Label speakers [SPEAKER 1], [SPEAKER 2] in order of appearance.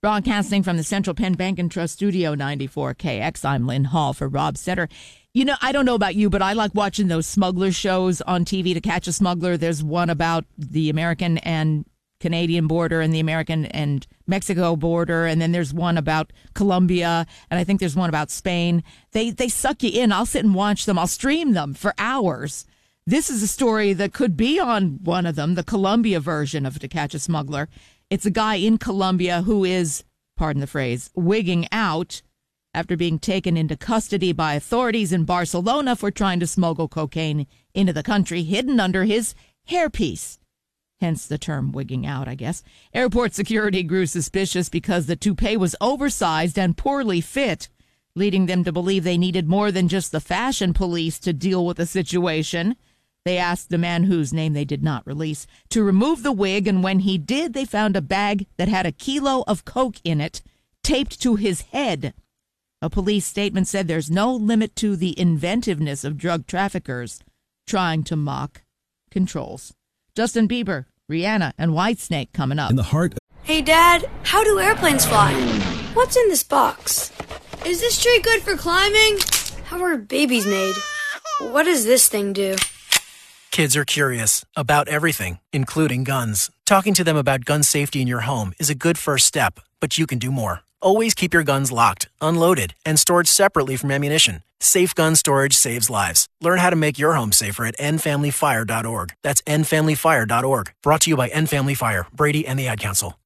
[SPEAKER 1] Broadcasting from the Central Penn Bank and Trust Studio 94KX, I'm Lynn Hall for Rob Setter. You know, I don't know about you, but I like watching those smuggler shows on TV to catch a smuggler. There's one about the American and Canadian border and the American and Mexico border, and then there's one about Colombia, and I think there's one about Spain. They suck you in. I'll sit and watch them. I'll stream them for hours. This is a story that could be on one of them, the Colombia version of To Catch a Smuggler. It's a guy in Colombia who is, pardon the phrase, wigging out after being taken into custody by authorities in Barcelona for trying to smuggle cocaine into the country, hidden under his hairpiece. Hence the term wigging out, I guess. Airport security grew suspicious because the toupee was oversized and poorly fit, leading them to believe they needed more than just the fashion police to deal with the situation. They asked the man, whose name they did not release, to remove the wig, and when he did, they found a bag that had 1 kilo of coke in it, taped to his head. A police statement said there's no limit to the inventiveness of drug traffickers trying to mock controls. Justin Bieber, Rihanna, and Whitesnake coming up.
[SPEAKER 2] In the heart.
[SPEAKER 3] Hey, Dad, how do airplanes fly? What's in this box? Is this tree good for climbing? How are babies made? What does this thing do?
[SPEAKER 4] Kids are curious about everything, including guns. Talking to them about gun safety in your home is a good first step, but you can do more. Always keep your guns locked, unloaded, and stored separately from ammunition. Safe gun storage saves lives. Learn how to make your home safer at endfamilyfire.org. That's endfamilyfire.org. Brought to you by End Family Fire, Brady, and the Ad Council.